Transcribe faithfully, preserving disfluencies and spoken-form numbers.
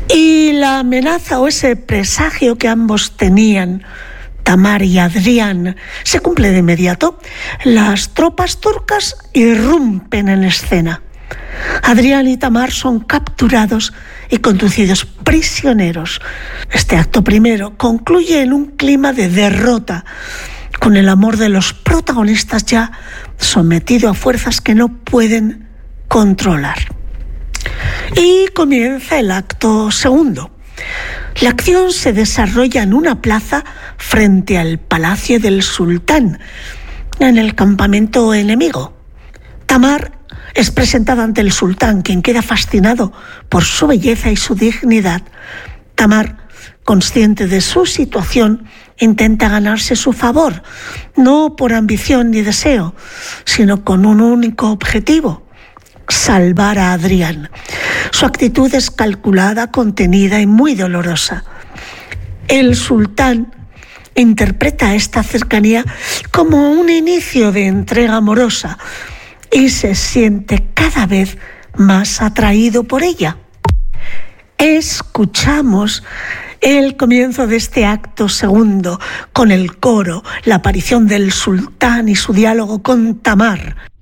Y la amenaza o ese presagio que ambos tenían, Tamar y Adrián, se cumple de inmediato. Las tropas turcas irrumpen en escena. Adrián y Tamar son capturados y conducidos prisioneros. Este acto primero concluye en un clima de derrota, con el amor de los protagonistas ya sometido a fuerzas que no pueden controlar. Y comienza el acto segundo. La acción se desarrolla en una plaza frente al palacio del sultán, en el campamento enemigo. Tamar es presentada ante el sultán, quien queda fascinado por su belleza y su dignidad. Tamar, consciente de su situación, intenta ganarse su favor, no por ambición ni deseo, sino con un único objetivo: salvar a Adrián. Su actitud es calculada, contenida y muy dolorosa. El sultán interpreta esta cercanía como un inicio de entrega amorosa y se siente cada vez más atraído por ella. Escuchamos el comienzo de este acto segundo con el coro, la aparición del sultán y su diálogo con Tamar.